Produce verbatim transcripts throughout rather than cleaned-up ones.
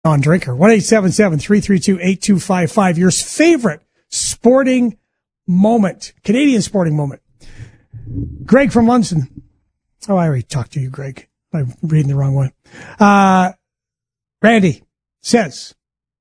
on Drinker. one eight seven seven, three three two, eight two five five. Your favorite sporting moment, Canadian sporting moment. Greg from London. Oh, I already talked to you, Greg. I'm reading the wrong one. Uh, Randy says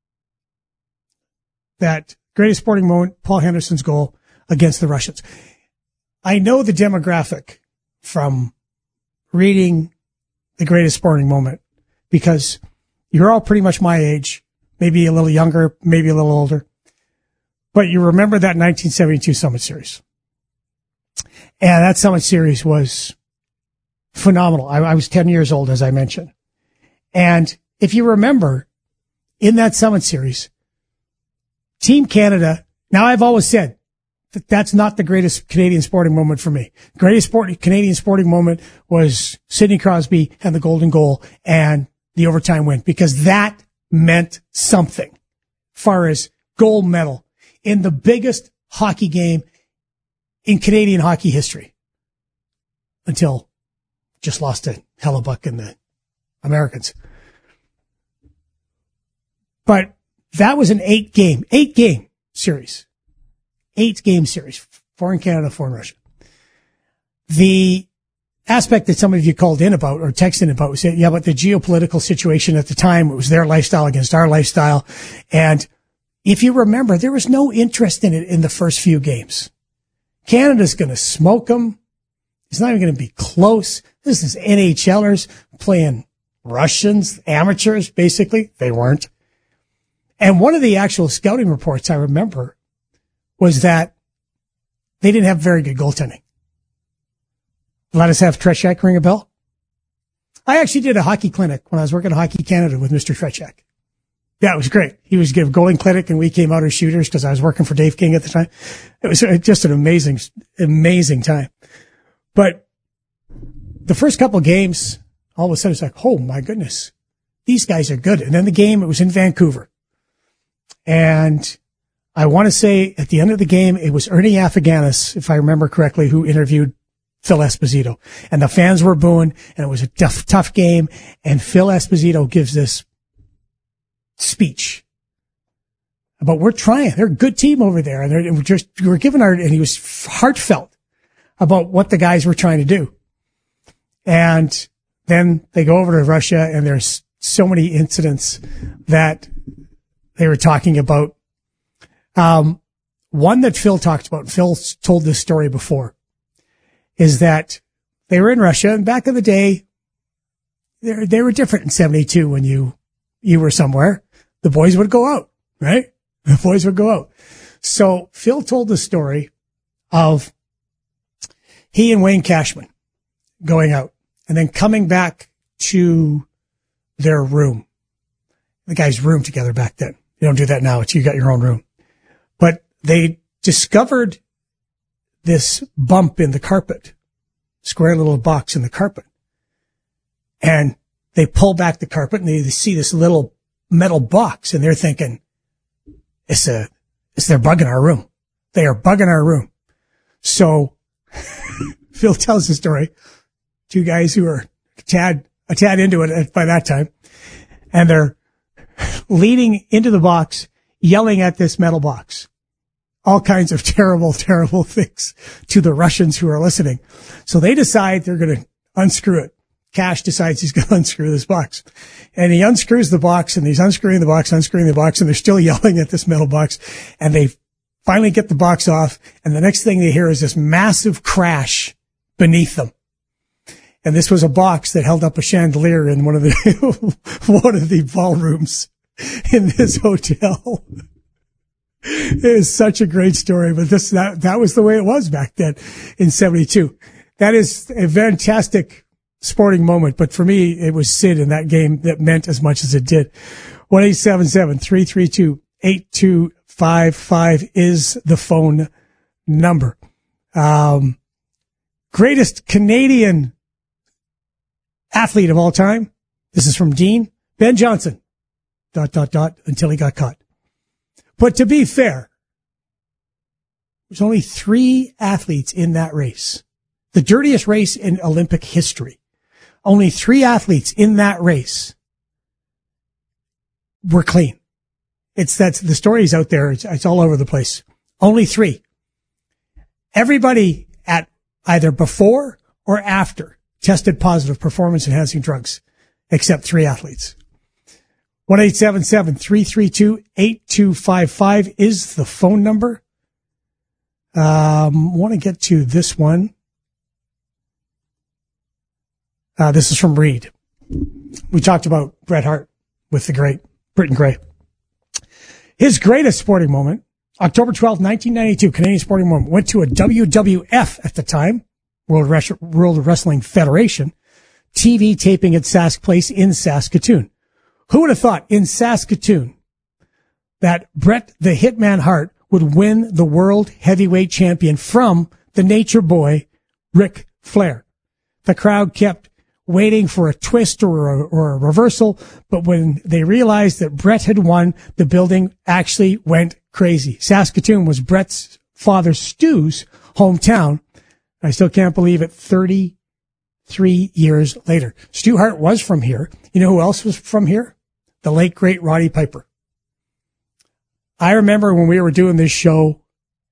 that greatest sporting moment, Paul Henderson's goal against the Russians. I know the demographic from reading the greatest sporting moment because you're all pretty much my age, maybe a little younger, maybe a little older. But you remember that nineteen seventy-two Summit Series. And that Summit Series was phenomenal. I, I was ten years old, as I mentioned. And if you remember, in that Summit Series, Team Canada, now I've always said that that's not the greatest Canadian sporting moment for me. Greatest sport, Canadian sporting moment was Sidney Crosby and the golden goal and the overtime win, because that meant something far as gold medal in the biggest hockey game in Canadian hockey history until just lost to Hellebuck and the Americans. But that was an eight game, eight game series, eight game series, four in Canada, four in Russia. The aspect that some of you called in about or texted about was, yeah, but the geopolitical situation at the time, it was their lifestyle against our lifestyle. And if you remember, there was no interest in it in the first few games. Canada's going to smoke them. It's not even going to be close. This is NHLers playing Russians, amateurs, basically. They weren't. And one of the actual scouting reports I remember was that they didn't have very good goaltending. Let us have Treshek ring a bell. I actually did a hockey clinic when I was working at Hockey Canada with Mister Treshek. Yeah, it was great. He was giving goaling clinic and we came out as shooters because I was working for Dave King at the time. It was just an amazing, amazing time. But the first couple of games, all of a sudden it's like, oh my goodness, these guys are good. And then the game, it was in Vancouver. And I want to say at the end of the game, it was Ernie Afaganis, if I remember correctly, who interviewed Phil Esposito. And the fans were booing and it was a tough, tough game. And Phil Esposito gives this speech about we're trying. They're a good team over there. And, and we're just, we're giving our, and he was heartfelt about what the guys were trying to do. And then they go over to Russia and there's so many incidents that they were talking about. Um, one that Phil talked about, Phil told this story before, is that they were in Russia and back in the day, they they were different in seventy-two when you, you were somewhere. The boys would go out, right? The boys would go out. So Phil told the story of he and Wayne Cashman going out and then coming back to their room. The guys roomed together back then. You don't do that now. It's you got your own room. But they discovered this bump in the carpet, square little box in the carpet. And they pull back the carpet and they see this little metal box and they're thinking, it's a, it's, they're bugging our room. They are bugging our room. So Phil tells the story. Two guys who are a tad, a tad into it by that time. And they're leaning into the box, yelling at this metal box. All kinds of terrible, terrible things to the Russians who are listening. So they decide they're going to unscrew it. Cash decides he's going to unscrew this box. And he unscrews the box and he's unscrewing the box, unscrewing the box, and they're still yelling at this metal box. And they finally get the box off. And the next thing they hear is this massive crash beneath them. And this was a box that held up a chandelier in one of the, one of the ballrooms in this hotel. It is such a great story, but this, that, that was the way it was back then in seventy-two. That is a fantastic sporting moment, but for me, it was Sid in that game that meant as much as it did. one eight seven seven, three three two, eight two five five is the phone number. Um, greatest Canadian athlete of all time. This is from Dean. Ben Johnson. Dot, dot, dot, until he got caught. But to be fair, there's only three athletes in that race. The dirtiest race in Olympic history. Only three athletes in that race were clean. It's that's the stories out there. It's, it's all over the place. Only three. Everybody at either before or after tested positive performance enhancing drugs, except three athletes. one eight seven seven, three three two, eight two five five is the phone number. Um, want to get to this one. Uh, this is from Reed. We talked about Bret Hart with the great Britton Gray. His greatest sporting moment, October twelfth, nineteen ninety-two, Canadian sporting moment, went to a W W F at the time, World, Res- World Wrestling Federation, T V taping at Sask Place in Saskatoon. Who would have thought in Saskatoon that Bret the Hitman Hart would win the world heavyweight champion from the nature boy, Ric Flair? The crowd kept waiting for a twist or a, or a reversal, but when they realized that Bret had won, the building actually went crazy. Saskatoon was Bret's father Stu's hometown. I still can't believe it, thirty-three years later. Stu Hart was from here. You know who else was from here? The late, great Roddy Piper. I remember when we were doing this show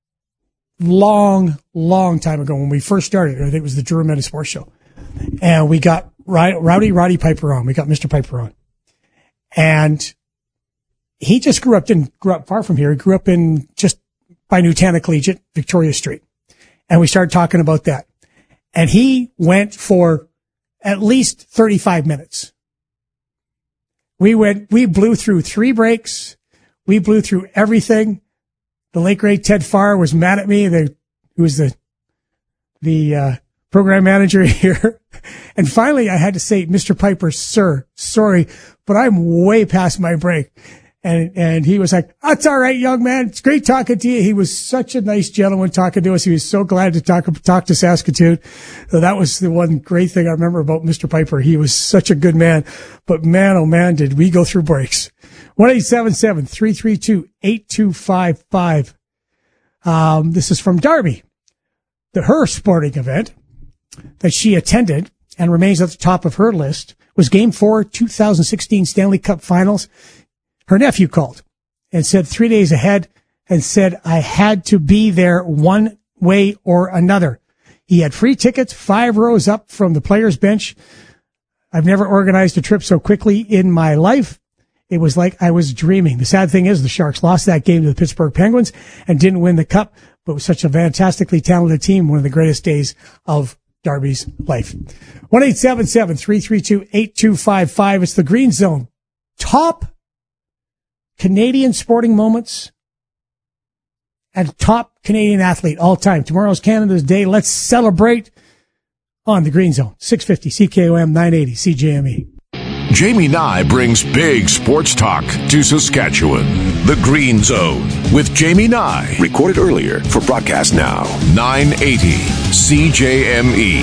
long, long time ago when we first started. I think it was the Drew Meta Sports Show. And we got Rowdy Roddy Piper on. We got Mister Piper on. And he just grew up, didn't grow up far from here. He grew up in just by Newtana Collegiate, Victoria Street. And we started talking about that. And he went for at least thirty-five minutes. We went, we blew through three breaks. We blew through everything. The late great Ted Farr was mad at me. The, who was the, the, uh, program manager here. And finally I had to say, Mister Piper, sir, sorry, but I'm way past my break. And, and he was like, that's all right, young man. It's great talking to you. He was such a nice gentleman talking to us. He was so glad to talk, talk to Saskatoon. So that was the one great thing I remember about Mister Piper. He was such a good man, but man, oh man, did we go through breaks. one eight seven seven, three three two, eight two five five. Um, this is from Darby. The, her sporting event that she attended and remains at the top of her list was Game four, two thousand sixteen Stanley Cup Finals. Her nephew called and said three days ahead and said, I had to be there one way or another. He had free tickets, five rows up from the players' bench. I've never organized a trip so quickly in my life. It was like I was dreaming. The sad thing is the Sharks lost that game to the Pittsburgh Penguins and didn't win the cup, but it was such a fantastically talented team. One of the greatest days of Darby's life. one eight seven seven, three three two, eight two five five. It's the Green Zone. Top Canadian sporting moments and top Canadian athlete all time. Tomorrow's Canada's Day. Let's celebrate on the Green Zone. six fifty C K O M, nine eighty C J M E. Jamie Nye brings big sports talk to Saskatchewan. The Green Zone with Jamie Nye. Recorded earlier for broadcast now. nine eighty C J M E.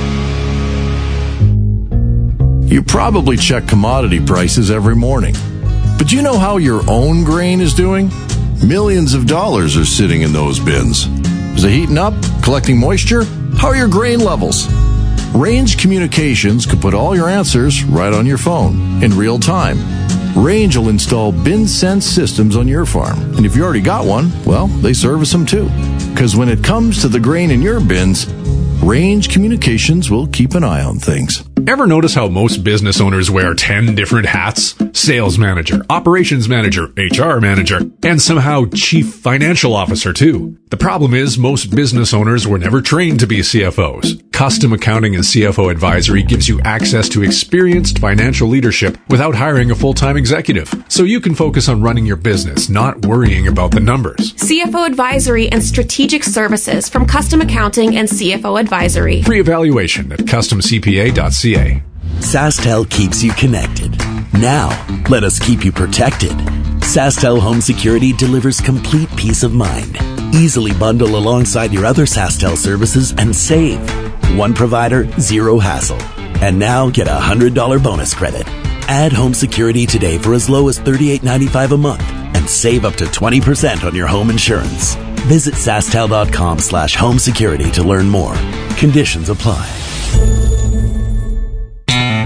You probably check commodity prices every morning. But do you know how your own grain is doing? Millions of dollars are sitting in those bins. Is it heating up? Collecting moisture? How are your grain levels? Range Communications could put all your answers right on your phone in real time. Range will install bin sense systems on your farm. And if you already got one, well, they service them too. Because when it comes to the grain in your bins, Range Communications will keep an eye on things. Ever notice how most business owners wear ten different hats? Sales manager, operations manager, H R manager, and somehow chief financial officer too. The problem is most business owners were never trained to be C F Os. Custom Accounting and C F O Advisory gives you access to experienced financial leadership without hiring a full-time executive. So you can focus on running your business, not worrying about the numbers. C F O Advisory and Strategic Services from Custom Accounting and C F O Advisory. Free evaluation at custom c p a dot c a. SaskTel keeps you connected. Now, let us keep you protected. SaskTel Home Security delivers complete peace of mind. Easily bundle alongside your other SaskTel services and save. One provider, zero hassle. And now get a one hundred dollars bonus credit. Add home security today for as low as thirty-eight ninety-five a month and save up to twenty percent on your home insurance. Visit sastel.com slash home security to learn more. Conditions apply.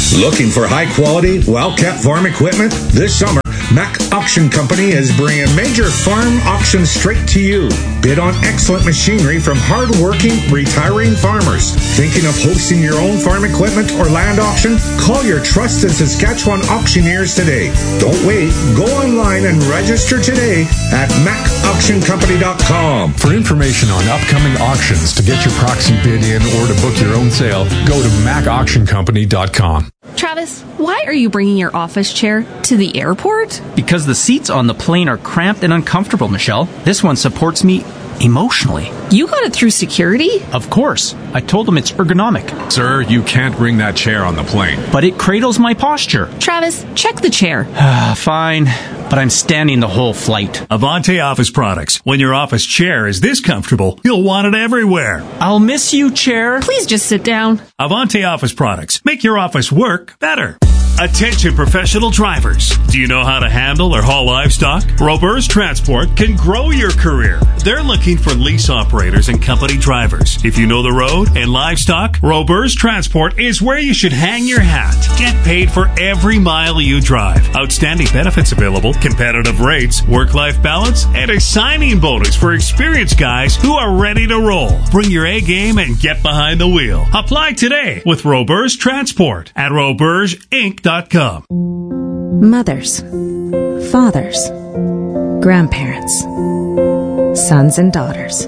Looking for high-quality, well-kept farm equipment? This summer, Mac Auction Company is bringing major farm auctions straight to you. Bid on excellent machinery from hard-working, retiring farmers. Thinking of hosting your own farm equipment or land auction? Call your trusted Saskatchewan auctioneers today. Don't wait. Go online and register today at mac auction company dot com. For information on upcoming auctions, to get your proxy bid in, or to book your own sale, go to mac auction company dot com. Travis, why are you bringing your office chair to the airport? Because the seats on the plane are cramped and uncomfortable, Michelle. This one supports me emotionally. You got it through security? Of course. I told them it's ergonomic. Sir, you can't bring that chair on the plane. But it cradles my posture. Travis, check the chair. Fine, but I'm standing the whole flight. Avante Office Products. When your office chair is this comfortable, you'll want it everywhere. I'll miss you, chair. Please just sit down. Avante Office Products. Make your office work better. Attention professional drivers. Do you know how to handle or haul livestock? Roberts Transport can grow your career. They're looking for lease operators and company drivers. If you know the road and livestock, Roberts Transport is where you should hang your hat. Get paid for every mile you drive. Outstanding benefits available, competitive rates, work-life balance, and a signing bonus for experienced guys who are ready to roll. Bring your A game and get behind the wheel. Apply today with Roberts Transport at roberts inc dot com. Mothers, fathers, grandparents, sons and daughters.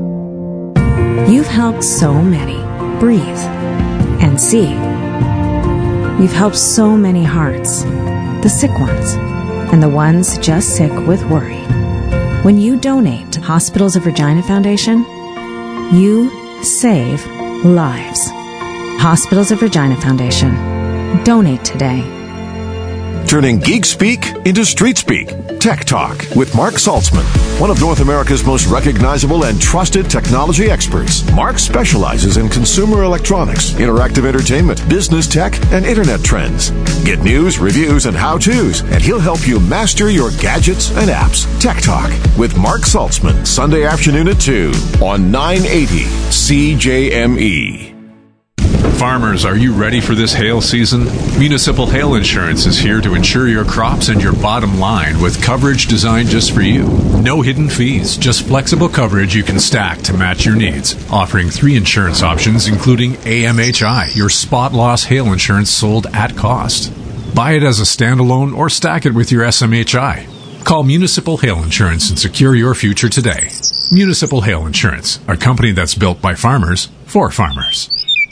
You've helped so many breathe and see. You've helped so many hearts, the sick ones and the ones just sick with worry. When you donate to Hospitals of Regina Foundation, you save lives. Hospitals of Regina Foundation. Donate today. Turning geek speak into street speak. Tech Talk with Mark Saltzman, one of North America's most recognizable and trusted technology experts. Mark specializes in consumer electronics, interactive entertainment, business tech, and internet trends. Get news, reviews, and how-tos, and he'll help you master your gadgets and apps. Tech Talk with Mark Saltzman, Sunday afternoon at two on nine eighty C J M E. Farmers, are you ready for this hail season? Municipal Hail Insurance is here to insure your crops and your bottom line with coverage designed just for you. No hidden fees, just flexible coverage you can stack to match your needs. Offering three insurance options, including A M H I, your spot loss hail insurance sold at cost. Buy it as a standalone or stack it with your S M H I. Call Municipal Hail Insurance and secure your future today. Municipal Hail Insurance, a company that's built by farmers for farmers.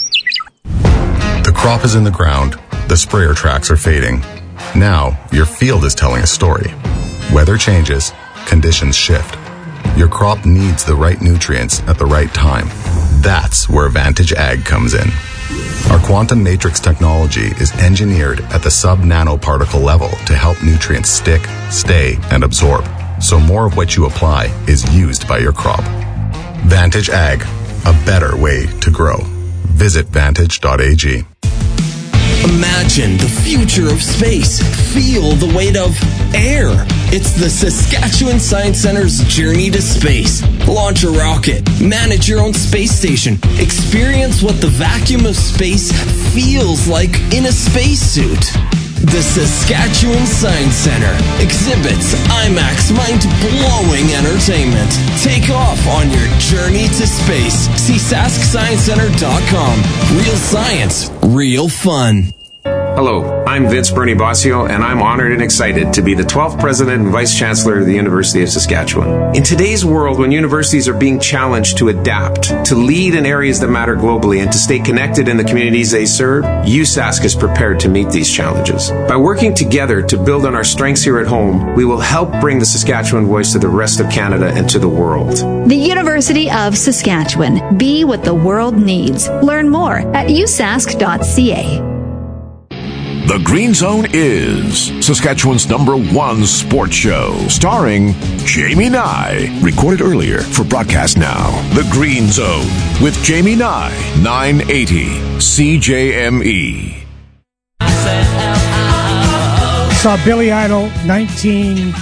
The crop is in the ground. The sprayer tracks are fading. Now, your field is telling a story. Weather changes. Conditions shift. Your crop needs the right nutrients at the right time. That's where Vantage Ag comes in. Our quantum matrix technology is engineered at the sub-nanoparticle level to help nutrients stick, stay, and absorb, so more of what you apply is used by your crop. Vantage Ag, a better way to grow. Visit vantage dot a g. Imagine the future of space. Feel the weight of air. It's the Saskatchewan Science Center's Journey to Space. Launch a rocket. Manage your own space station. Experience what the vacuum of space feels like in a spacesuit. The Saskatchewan Science Center. Exhibits, IMAX, mind-blowing entertainment. Take off on your journey to space. See sask science center dot com. Real science, real fun. Hello, I'm Vince Bernie Bossio, and I'm honored and excited to be the twelfth President and Vice Chancellor of the University of Saskatchewan. In today's world, when universities are being challenged to adapt, to lead in areas that matter globally, and to stay connected in the communities they serve, U S A S C is prepared to meet these challenges. By working together to build on our strengths here at home, we will help bring the Saskatchewan voice to the rest of Canada and to the world. The University of Saskatchewan. Be what the world needs. Learn more at u sask dot c a. The Green Zone is Saskatchewan's number one sports show, starring Jamie Nye. Recorded earlier for broadcast now. The Green Zone with Jamie Nye, nine eighty C J M E. Saw Billy Idol, nineteen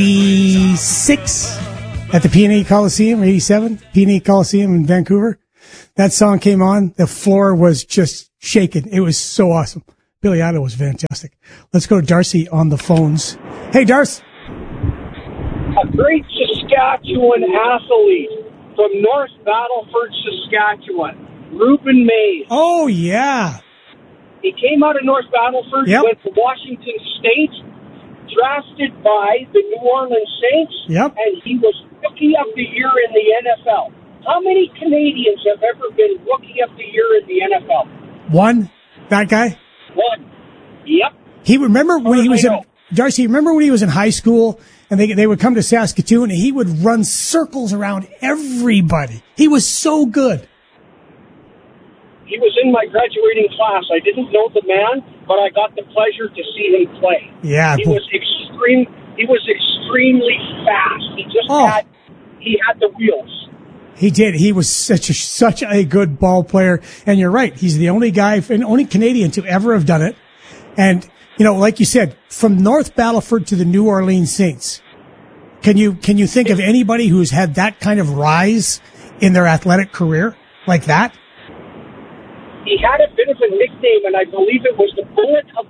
eighty-six at the P and A Coliseum, eighty-seven, P and A Coliseum in Vancouver. that song came on, the floor was just shaking. It was so awesome. Billy Idol was fantastic. Let's go to Darcy on the phones. Hey, Darcy. A great Saskatchewan athlete from North Battleford, Saskatchewan, Ruben Mays. Oh, yeah. He came out of North Battleford, yep. went to Washington State, drafted by the New Orleans Saints, yep. and he was Rookie of the Year in the N F L. How many Canadians have ever been Rookie of the Year in the N F L? One. That guy? One. Yep. He remember when he was in, Darcy, remember when he was in high school and they they would come to Saskatoon and he would run circles around everybody. He was so good. He was in my graduating class. I didn't know the man, but I got the pleasure to see him play. Yeah. He was extreme he was extremely fast. He just oh. had he had the wheels. He did. He was such a such a good ball player. And you're right. He's the only guy and only Canadian to ever have done it. And, you know, like you said, from North Battleford to the New Orleans Saints, can you can you think of anybody who's had that kind of rise in their athletic career like that? He had a bit of a nickname, and I believe it was the Bullet of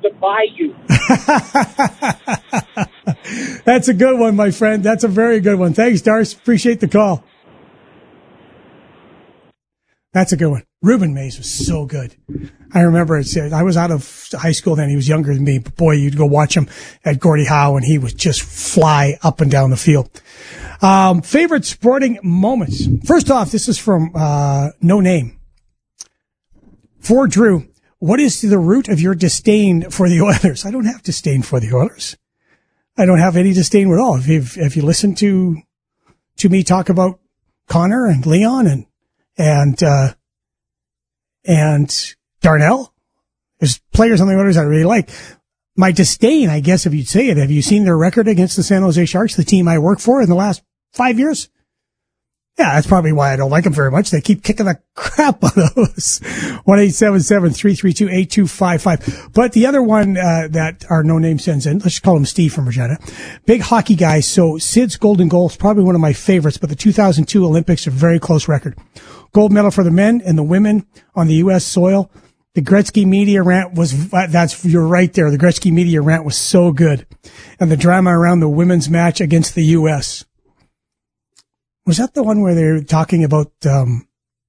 the Bayou. That's a good one, my friend. That's a very good one. Thanks, Darce. Appreciate the call. That's a good one. Ruben Mays was so good. I remember it. I was out of high school then. He was younger than me, but boy, you'd go watch him at Gordie Howe and he would just fly up and down the field. Um, favorite sporting moments. First off, this is from, uh, No Name. For Drew, what is the root of your disdain for the Oilers? I don't have disdain for the Oilers. I don't have any disdain at all. If you've, if you listen to, to me talk about Connor and Leon and, and, uh, and Darnell, there's players on the Oilers I really like. My disdain, I guess, if you'd say it, have you seen their record against the San Jose Sharks, the team I work for in the last five years? Yeah, that's probably why I don't like them very much. They keep kicking the crap out of us. one eight seven seven, three three two, eight two five five. But the other one, uh, that our No Name sends in, let's just call him Steve from Regina. Big hockey guy. So Sid's golden goal is probably one of my favorites, but the two thousand two Olympics, a very close record. Gold medal for the men and the women on the U S soil. The Gretzky media rant was, that's, you're right there. The Gretzky media rant was so good. And the drama around the women's match against the U S. Was that the one where they were talking about, um,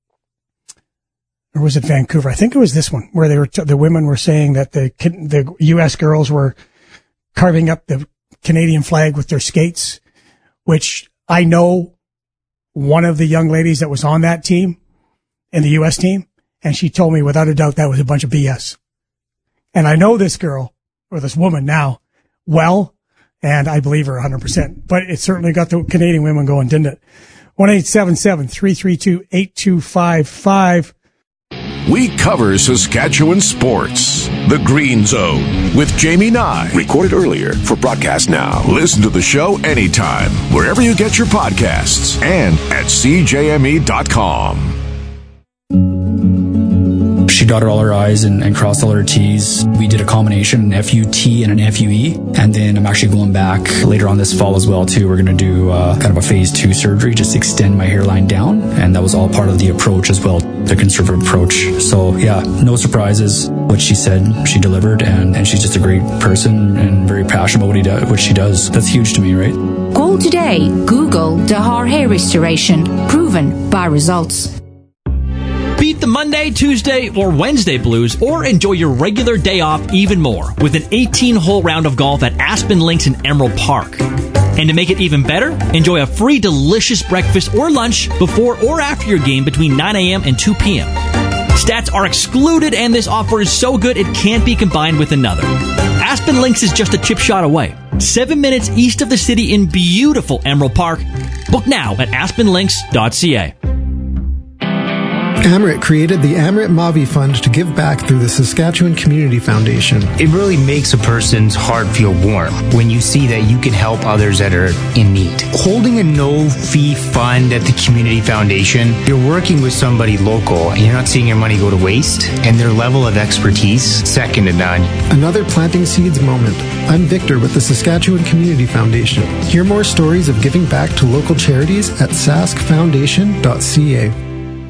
or was it Vancouver? I think it was this one where they were, t- the women were saying that the, the U S girls were carving up the Canadian flag with their skates, which I know one of the young ladies that was on that team and the U S team. And she told me without a doubt that was a bunch of B S. And I know this girl or this woman now well. And I believe her one hundred percent. But it certainly got the Canadian women going, didn't it? one eight seven seven, three three two, eight two five five. We cover Saskatchewan sports. The Green Zone with Jamie Nye. Recorded earlier for broadcast now. Listen to the show anytime, wherever you get your podcasts, and at c j m e dot com. She dotted all her I's and, and crossed all her T's. We did a combination, an F U T and an F U E. And then I'm actually going back later on this fall as well, too. We're going to do uh, kind of a phase two surgery, just extend my hairline down. And that was all part of the approach as well, the conservative approach. So, yeah, no surprises. What she said, she delivered. And, and she's just a great person and very passionate about what, he do, what she does. That's huge to me, right? Call today. Google Dahar Hair Restoration. Proven by results. Beat the Monday, Tuesday, or Wednesday blues, or enjoy your regular day off even more with an eighteen-hole round of golf at Aspen Links in Emerald Park. And to make it even better, enjoy a free delicious breakfast or lunch before or after your game between nine a.m. and two p.m. Stats are excluded, and this offer is so good it can't be combined with another. Aspen Links is just a chip shot away, seven minutes east of the city in beautiful Emerald Park. Book now at aspen links dot c a. Amrit created the Amrit Mavi Fund to give back through the Saskatchewan Community Foundation. It really makes a person's heart feel warm when you see that you can help others that are in need. Holding a no-fee fund at the Community Foundation, you're working with somebody local, and you're not seeing your money go to waste, and their level of expertise, second to none. Another Planting Seeds moment. I'm Victor with the Saskatchewan Community Foundation. Hear more stories of giving back to local charities at sask foundation dot c a.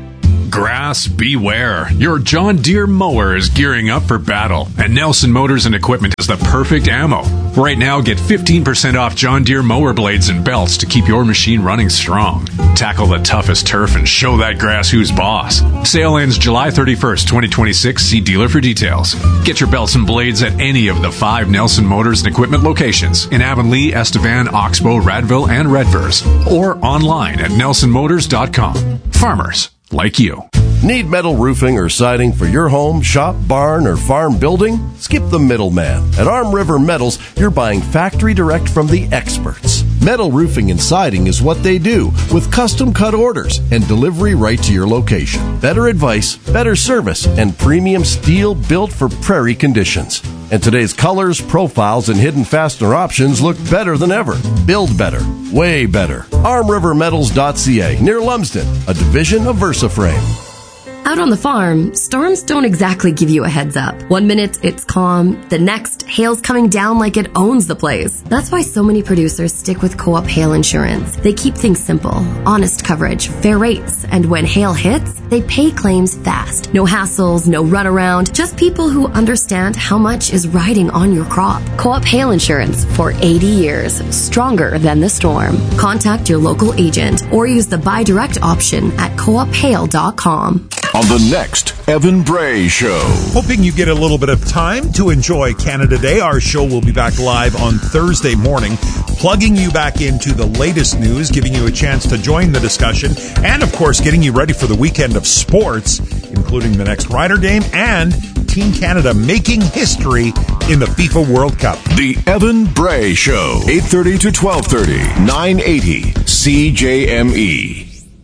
Grass, beware. Your John Deere mower is gearing up for battle, and Nelson Motors and Equipment is the perfect ammo. Right now, get fifteen percent off John Deere mower blades and belts to keep your machine running strong. Tackle the toughest turf and show that grass who's boss. Sale ends July thirty-first, twenty twenty-six. See dealer for details. Get your belts and blades at any of the five Nelson Motors and Equipment locations in Avonlea, Estevan, Oxbow, Radville, and Redvers, or online at nelson motors dot com. Farmers like you. Need metal roofing or siding for your home, shop, barn, or farm building? Skip the middleman. At Arm River Metals, you're buying factory direct from the experts. Metal roofing and siding is what they do, with custom cut orders and delivery right to your location. Better advice, better service, and premium steel built for prairie conditions. And today's colors, profiles, and hidden fastener options look better than ever. Build better. Way better. arm river metals dot c a, near Lumsden, a division of VersaFrame. Out on the farm, storms don't exactly give you a heads up. One minute it's calm, the next, hail's coming down like it owns the place. That's why so many producers stick with Co-op Hail Insurance. They keep things simple, honest coverage, fair rates, and when hail hits, they pay claims fast. No hassles, no runaround, just people who understand how much is riding on your crop. Co-op Hail Insurance for eighty years, stronger than the storm. Contact your local agent or use the buy direct option at co op hail dot com. On the next Evan Bray Show. Hoping you get a little bit of time to enjoy Canada Day. Our show will be back live on Thursday morning, plugging you back into the latest news, giving you a chance to join the discussion, and, of course, getting you ready for the weekend of sports, including the next Ryder game and Team Canada making history in the FIFA World Cup. The Evan Bray Show, eight thirty to twelve thirty, nine eighty C J M E.